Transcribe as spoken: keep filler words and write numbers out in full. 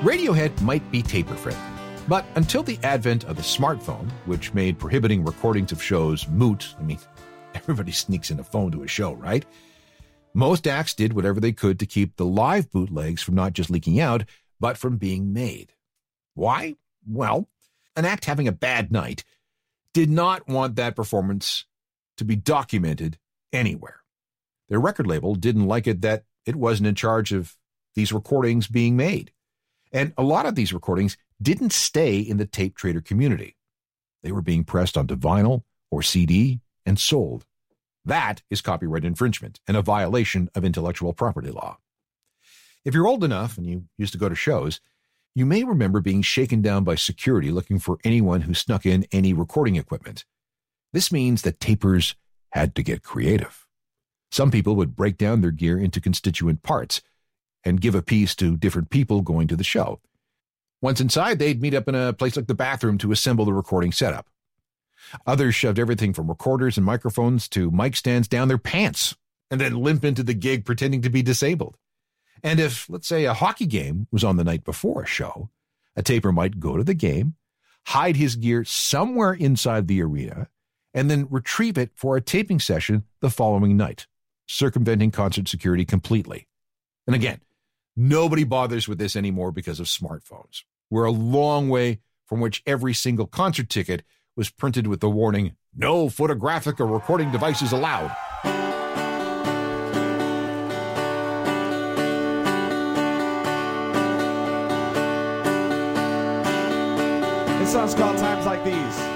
Radiohead might be taper-friendly, but until the advent of the smartphone, which made prohibiting recordings of shows moot, I mean, everybody sneaks in a phone to a show, right? Most acts did whatever they could to keep the live bootlegs from not just leaking out, but from being made. Why? Well, an act having a bad night did not want that performance to be documented anywhere. Their record label didn't like it that it wasn't in charge of these recordings being made. And a lot of these recordings didn't stay in the tape trader community. They were being pressed onto vinyl or C D and sold. That is copyright infringement and a violation of intellectual property law. If you're old enough and you used to go to shows, you may remember being shaken down by security looking for anyone who snuck in any recording equipment. This means that tapers had to get creative. Some people would break down their gear into constituent parts and give a piece to different people going to the show. Once inside, they'd meet up in a place like the bathroom to assemble the recording setup. Others shoved everything from recorders and microphones to mic stands down their pants and then limp into the gig pretending to be disabled. And if, let's say, a hockey game was on the night before a show, a taper might go to the game, hide his gear somewhere inside the arena, and then retrieve it for a taping session the following night, circumventing concert security completely. And again, nobody bothers with this anymore because of smartphones. We're a long way from which every single concert ticket was printed with the warning, "No photographic or recording devices allowed." This song's called Times Like These.